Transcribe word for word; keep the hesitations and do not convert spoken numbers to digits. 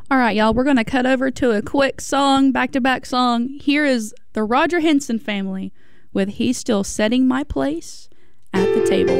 All right, y'all, we're going to cut over to a quick song, back-to-back song. Here is the Roger Henson Family with He's Still Setting My Place at the Table.